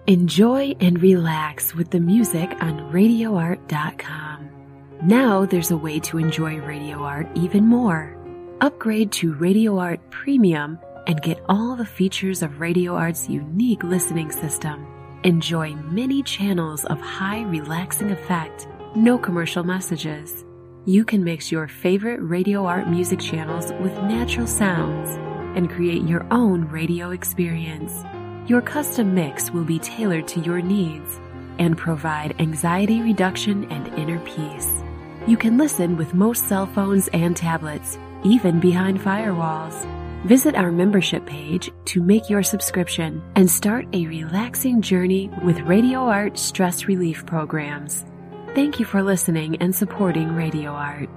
Enjoy and relax with the music on RadioArt.com. Now there's a way to enjoy Radio Art even more. Upgrade to Radio Art Premium and get all the features of Radio Art's unique listening system. Enjoy many channels of high relaxing effect, no commercial messages. You can mix your favorite Radio Art music channels with natural sounds and create your own radio experience. Your custom mix will be tailored to your needs and provide anxiety reduction and inner peace. You can listen with most cell phones and tablets, even behind firewalls. Visit our membership page to make your subscription and start a relaxing journey with Radio Art stress relief programs. Thank you for listening and supporting Radio Art.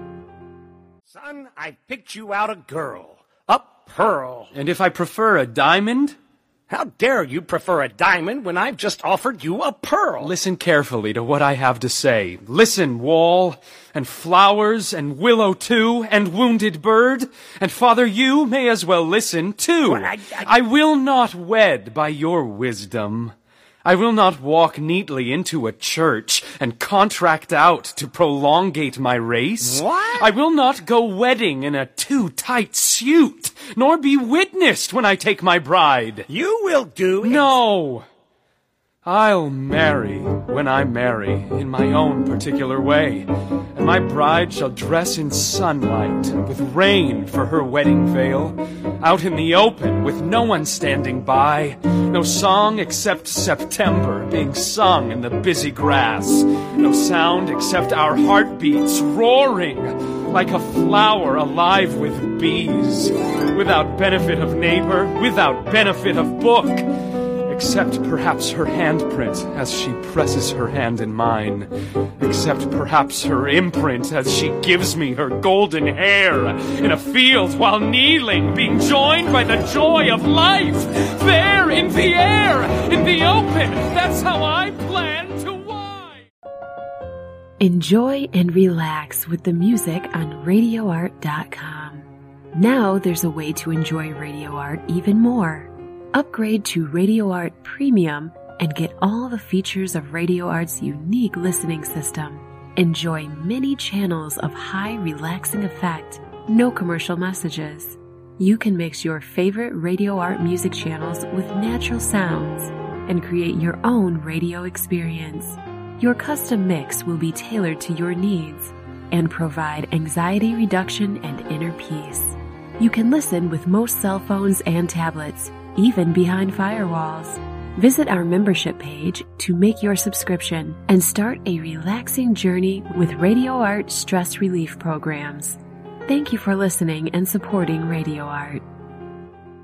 Son, I picked you out a girl. A pearl. And if I prefer a diamond? How dare you prefer a diamond when I've just offered you a pearl? Listen carefully to what I have to say. Listen, wall, and flowers, and willow too, and wounded bird. And father, you may as well listen too. Well, I will not wed by your wisdom. I will not walk neatly into a church and contract out to prolongate my race. What? I will not go wedding in a too tight suit, nor be witnessed when I take my bride. You will do... No! I'll marry when I marry in my own particular way, and my bride shall dress in sunlight with rain for her wedding veil, out in the open with no one standing by, no song except September being sung in the busy grass, no sound except our heartbeats roaring like a flower alive with bees, without benefit of neighbor, without benefit of book, except perhaps her handprint as she presses her hand in mine, except perhaps her imprint as she gives me her golden hair in a field while kneeling, being joined by the joy of life, there in the air, in the open. That's how I plan to wind. Enjoy and relax with the music on RadioArt.com. Now there's a way to enjoy Radio Art even more. Upgrade to Radio Art Premium and get all the features of Radio Art's unique listening system. Enjoy many channels of high relaxing effect, no commercial messages. You can mix your favorite Radio Art music channels with natural sounds and create your own radio experience. Your custom mix will be tailored to your needs and provide anxiety reduction and inner peace. You can listen with most cell phones and tablets, even behind firewalls. Visit our membership page to make your subscription and start a relaxing journey with Radio Art stress relief programs. Thank you for listening and supporting Radio Art.